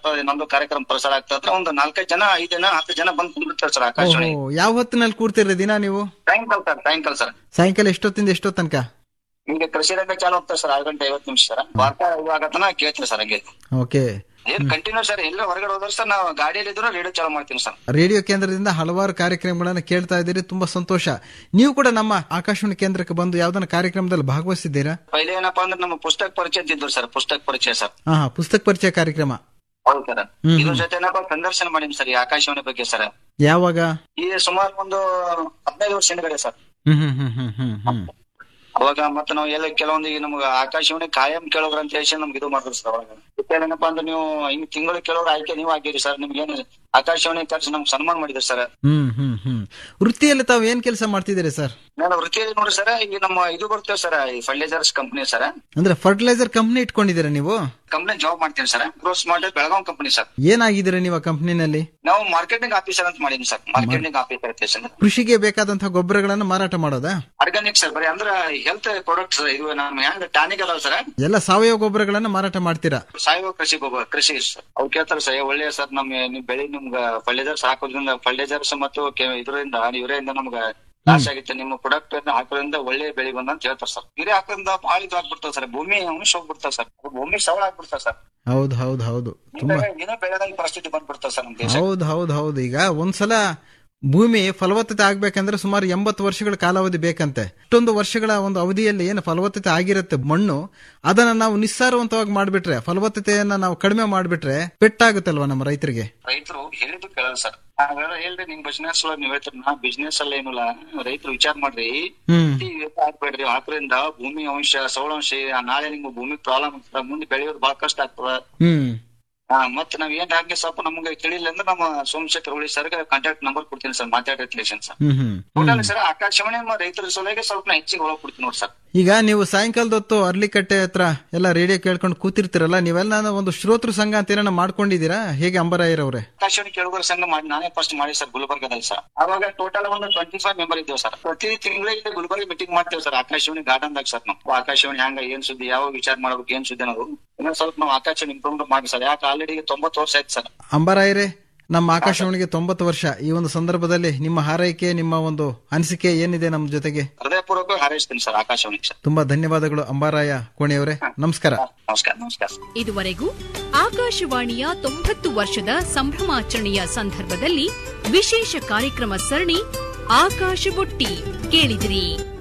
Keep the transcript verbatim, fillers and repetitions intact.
ಆಗ್ತದೆ, ಇನ್ನೊಂದು ಕಾರ್ಯಕ್ರಮ ಪ್ರಸಾರ ಆಗ್ತದೆ. ಒಂದು ನಾಲ್ಕೈದು ಜನ ಐದು ಜನ ಹತ್ತು ಜನ ಬಂದು ಕುಂದಿರ್ತಾರೆ ಸರ್ ಆಕಾಶವಾಣಿ. ಯಾವ ಹೊತ್ತಿನಲ್ಲಿ ಕೂಡ್ತೀರಿ ದಿನ ನೀವು? ಸಾಯಂಕಾಲ ಸರ್, ಸಾಯಂಕಾಲ ಸರ್. ಸಾಯಂಕಾಲ ಎಷ್ಟೊತ್ತಿಂದ ಎಷ್ಟೋ ತನಕ? ನಿಮ್ಗೆ ಕೃಷಿ ರಂಗ ಚಾಲು ಹೋಗ್ತಾರೆ ಸರ್, ಆರು ಗಂಟೆ ಐವತ್ತು ನಿಮಿಷ ಸರ್. ವಾರ್ತಾ ಆಗತನ ಕೇಳ್ತೀವಿ ಸರ್. ಹಂಗೆ ಓಕೆ. ಏನ್ ಕಂಟಿನ್ಯೂ ಸರ್, ಎಲ್ಲ ಹೊರಗಡೆ ಹೋದ್ರೆ ಸರ್ ನಾವು ಗಾಡಿಯಲ್ಲಿ ಇದ್ರು ರೇಡಿಯೋ ಚಾಲು ಮಾಡ್ತೀನಿ ಸರ್. ರೇಡಿಯೋ ಕೇಂದ್ರದಿಂದ ಹಲವಾರು ಕಾರ್ಯಕ್ರಮಗಳನ್ನ ಕೇಳ್ತಾ ಇದ್ದೀರಿ, ತುಂಬಾ ಸಂತೋಷ. ನೀವು ಕೂಡ ನಮ್ಮ ಆಕಾಶವಾಣಿ ಕೇಂದ್ರಕ್ಕೆ ಬಂದು ಯಾವ್ದನ್ನ ಕಾರ್ಯಕ್ರಮದಲ್ಲಿ ಭಾಗವಹಿಸಿದ್ದೀರಾ? ಪहिले ಏನಪ್ಪಾ ಅಂದ್ರೆ ನಮ್ಮ ಪುಸ್ತಕ ಪರಿಚಯ ಇದ್ರು ಸರ್, ಪುಸ್ತಕ ಪರಿಚಯ ಸರ್. ಹಾ, ಪುಸ್ತಕ ಪರಿಚಯ ಕಾರ್ಯಕ್ರಮ. ಹೌದು ಸರ್. ಇದ್ರ ಜೊತೆ ಏನಪ್ಪಾ ಸಂದರ್ಶನ ಮಾಡೀನಿ ಸರ್ ಈ ಆಕಾಶವಾಣಿ ಬಗ್ಗೆ ಸರ್. ಯಾವಾಗ? ಈ ಸುಮಾರು ಒಂದು ಹದಿನೈದು ವರ್ಷ ಹಿಂದ್ಗಡೆ ಸರ್. ಹ್ಮ್ ಹ್ಮ್ ಹ್ಮ್ ಹ್ಮ್ ಹ್ಮ್ ಹ್ಮ್ ಅವಾಗ ಮತ್ತೆ ನಾವು ಎಲ್ಲ ಕೆಲವೊಂದು ಈಗ ನಮ್ಗೆ ಆಕಾಶವಾಣಿ ಕಾಯಂ ಕೇಳೋದ್ರ ಅಂತ ಹೇಳಿ ನಮ್ಗೆ ಇದು ಮಾಡಿದ್ರು ಸರ್. ಅವಾಗ ಏನಪ್ಪಾ ಅಂದ್ರೆ ನೀವು ಹಿಂಗ್ ತಿಂಗಳು ಕೇಳೋರು ಆಯ್ಕೆ ನೀವು ಆಗಿರಿ ಸರ್. ನಿಮ್ಗೆ ಏನು ಆಕಾಶವಾಣಿ ಕರ್ಸಿ ನಮ್ಗೆ ಸನ್ಮಾನ ಮಾಡಿದ್ರು ಸರ್. ಹ್ಮ್ ಹ್ಮ್ ಹ್ಮ್ ವೃತ್ತಿಯಲ್ಲಿ ತಾವು ಏನ್ ಕೆಲಸ ಮಾಡ್ತಿದ್ದೀರಿ ಸರ್? ನಾನು ವೃತ್ತಿಯಲ್ಲಿ ನೋಡ್ರಿ ಸರ್, ಈಗ ನಮ್ಮ ಇದು ಬರ್ತೇವೆ ಸರ್, ಈ ಫರ್ಟಿಲೈಸರ್ಸ್ ಕಂಪನಿ ಸರ್. ಅಂದ್ರೆ ಫರ್ಟಿಲೈಸರ್ ಕಂಪನಿ ಇಟ್ಕೊಂಡಿದ್ದೀರಾ ನೀವು? ಕಂಪನಿ ಜಾಬ್ ಮಾಡ್ತೀನಿ ಸರ್. ಗ್ರೋಸ್ ಮಾಡಿ ಬೆಳಗಾವ್ ಕಂಪನಿ ಸರ್. ಏನಾಗಿದ್ದೀರಾ ನೀವು ಆ ಕಂಪನಿನಲ್ಲಿ? ನಾವು ಮಾರ್ಕೆಟಿಂಗ್ ಆಫೀಸರ್ ಅಂತ ಮಾಡಿದ್ವಿ ಸರ್. Marketing officer sir. ಕೃಷಿಗೆ ಬೇಕಾದಂತಹ ಗೊಬ್ಬರಗಳನ್ನು ಮಾರಾಟ ಮಾಡೋದಾ? ಆರ್ಗಾನಿಕ್ ಸರ್, ಬರೀ ಅಂದ್ರೆ ಹೆಲ್ತ್ ಪ್ರಾಡಕ್ಟ್ ಸರ್. ಇದು ನಮ್ಮ ಹ್ಯಾಂಗ್ ಟಾನಿಕ್ ಅದಾವ ಸರ್, ಎಲ್ಲ ಸಾವಯವ ಗೊಬ್ಬರಗಳನ್ನ ಮಾರಾಟ ಮಾಡ್ತೀರಾ? ಸಾವಯವ ಕೃಷಿ ಗೊಬ್ಬರ, ಕೃಷಿ ಸರ್. ಅವ್ರು ಕೇಳ್ತಾರೆ ಸರ್, ಒಳ್ಳೆಯ ಸರ್ ನಮ್ ನಿಮ್ ಬೆಳಿ ನಿಮ್ಗ ಫರ್ಟಿಲೈಸರ್ಸ್ ಹಾಕೋದ್ರಿಂದ, ಫರ್ಟಿಲೈಸರ್ಸ್ ಮತ್ತು ಇದರಿಂದ ಇವರಿಂದ ನಮ್ಗ ಲಾಸ್ ಆಗಿತ್ತು. ನಿಮ್ಮ ಪ್ರಾಡಕ್ಟ್ ಹಾಕೋದ್ರಿಂದ ಒಳ್ಳೆ ಬೆಳಿ ಬಂದ ಅಂತ ಹೇಳ್ತಾರೆ ಸರ್. ಗಿರಿ ಹಾಕೋದ್ರಿಂದ ಭಾಳ ಇದು ಆಗ್ಬಿಡ್ತಾವ ಸರ್, ಭೂಮಿ ಅಂಶ ಹೋಗ್ಬಿಡ್ತಾವ ಸರ್, ಭೂಮಿ ಸವಳ ಆಗ್ಬಿಡ್ತಾವ ಸರ್. ಹೌದು ಹೌದು ಹೌದು ಏನೋ ಬೆಳೆದ ಪರಿಸ್ಥಿತಿ ಬಂದ್ಬಿಡ್ತಾವ ಸರ್ ನಮ್ ದೇಶ. ಹೌದು ಹೌದು ಹೌದು ಈಗ ಒಂದ್ಸಲ ಭೂಮಿ ಫಲವತ್ತತೆ ಆಗ್ಬೇಕಂದ್ರೆ ಸುಮಾರು ಎಂಬತ್ತು ವರ್ಷಗಳ ಕಾಲಾವಧಿ ಬೇಕಂತೆ. ಇಷ್ಟೊಂದು ವರ್ಷಗಳ ಒಂದು ಅವಧಿಯಲ್ಲಿ ಏನು ಫಲವತ್ತತೆ ಆಗಿರುತ್ತೆ ಮಣ್ಣು, ಅದನ್ನ ನಾವು ನಿಸ್ಸಾರವಂತವಾಗಿ ಮಾಡ್ಬಿಟ್ರೆ, ಫಲವತ್ತತೆಯನ್ನ ನಾವು ಕಡಿಮೆ ಮಾಡ್ಬಿಟ್ರೆ ಪೆಟ್ಟಾಗುತ್ತಲ್ವಾ ನಮ್ಮ ರೈತರಿಗೆ? ರೈತರು ಹೇಳಿದ್ದು ಕೇಳಲ್ಲ ಸರ್. ಹಾಗಾದ್ರೆ ಹೇಳ್ರಿ, ನಿಮ್ ಬಿಸ್ನೆಸ್ ಒಳಗೆ ನೀವ್ ಹೇಳ್ತೀರಿ, ನಾ ಬಿಸ್ನೆಸ್ ಅಲ್ಲ ಏನಿಲ್ಲ, ರೈತರು ವಿಚಾರ ಮಾಡ್ರಿ, ಹಾಕ್ಬೇಡ್ರಿ. ಹಾಕೋದ್ರಿಂದ ಭೂಮಿ ಅಂಶ ಸೌಳಾಂಶ ನಾಳೆ ನಿಮ್ಗೆ ಭೂಮಿ ಪ್ರಾಬ್ಲಮ್ ಆಗ್ತದ, ಮುಂದೆ ಬೆಳೆಯೋದು ಬಹಳ ಕಷ್ಟ ಆಗ್ತದ. ಹಾ, ಮತ್ತೆ ನಾವ್ ಏನ್ ಹಾಗೆ ಸ್ವಲ್ಪ ನಮ್ಗೆ ತಿಳಿಲ್ಲ ಅಂದ್ರೆ ನಮ್ಮ ಸೋಮಶೇಖರ್ ಹುಳಿ ಸರ್ ಕಾಂಟ್ಯಾಕ್ಟ್ ನಂಬರ್ ಕೊಡ್ತೀನಿ sir, ಮಾತಾಡಿರ್ತೀನಿ sir. Total sir Akashvani ರೈತರ ಸಲುವಾಗಿ ಸ್ವಲ್ಪ ಹೆಚ್ಚಿಗೆ ಒಳಗ್ ಕೊಡ್ತೀನಿ ನೋಡಿ ಸರ್. ಈಗ ನೀವು ಸಾಯಂಕಾಲದ ಹೊತ್ತು ಅರ್ಲಿಕಟ್ಟೆ ಹತ್ರ ಎಲ್ಲ ರೇಡಿಯೋ ಕೇಳ್ಕೊಂಡು ಕೂತಿರ್ತೀರಲ್ಲ, ನೀವೆಲ್ಲ ಒಂದು ಶ್ರೋತೃ ಸಂಘ ಅಂತ ಏನ ಮಾಡ್ಕೊಂಡಿದ್ದೀರಾ ಹೇಗೆ ಅಂಬರಾಯರವ್ರೆ? ಆಕಾಶವಾಣಿ ಕೇಳುಗರ ಸಂಘ ಮಾಡಿ ನಾನೇ ಫಸ್ಟ್ ಮಾಡಿ ಸರ್ ಗುಲ್ಬರ್ಗದಲ್ಲಿ ಸರ್. ಅವಾಗ ಟೋಟಲ್ ಒಂದು ಟ್ವೆಂಟಿ ಫೈವ್ ಮೆಂಬರ್ ಇದ್ದೇವೆ ಸರ್. ಪ್ರತಿ ತಿಂಗಳಿಗೆ ಗುಲ್ಬರ್ಗ ಮೀಟಿಂಗ್ ಮಾಡ್ತೇವೆ ಸರ್ ಆಕಾಶವಾಣಿ ಗಾರ್ಡನ್ ದಾಗ ಸರ್. ನಾವು ಆಕಾಶವಾಣಿ ಹ್ಯಾಂಗ ಏನ್ ಸುದ್ದಿ, ಯಾವ ವಿಚಾರ ಮಾಡ್ಬೇಕು, ಏನ್ ಸುದ್ದಿ ಅನ್ನೋದು ಇನ್ನೊಂದ್ ಸ್ವಲ್ಪ ನಾವು ಆಕಾಶವಾಣಿ ಇಂಪ್ರೂವ್ಮೆಂಟ್ ಮಾಡಿ ಸರ್. ಯಾಕೆ ಆಲ್ರೆಡಿ ತೊಂಬತ್ತು ವರ್ಷ ಆಯ್ತು ಸರ್. ಅಂಬರಾಯರೇ, ನಮ್ಮ ಆಕಾಶವಾಣಿಗೆ ತೊಂಬತ್ತು ವರ್ಷ. ಈ ಒಂದು ಸಂದರ್ಭದಲ್ಲಿ ನಿಮ್ಮ ಹಾರೈಕೆ, ನಿಮ್ಮ ಒಂದು ಅನಿಸಿಕೆ ಏನಿದೆ ನಮ್ಮ ಜೊತೆಗೆ? ಹೃದಯಪೂರ್ವಕ ಹಾರೈಸ್ತೀನಿ ಸರ್ ಆಕಾಶವಾಣಿ ಸರ್. ತುಂಬಾ ಧನ್ಯವಾದಗಳು ಅಂಬಾರಾಯ ಕೋಣಿಯವರೇ. ನಮಸ್ಕಾರ. ನಮಸ್ಕಾರ. ನಮಸ್ಕಾರ. ಇದುವರೆಗೂ ಆಕಾಶವಾಣಿಯ ತೊಂಬತ್ತು ವರ್ಷದ ಸಂಭ್ರಮಾಚರಣೆಯ ಸಂದರ್ಭದಲ್ಲಿ ವಿಶೇಷ ಕಾರ್ಯಕ್ರಮ ಸರಣಿ ಆಕಾಶ ಬುಟ್ಟಿ ಕೇಳಿದಿರಿ.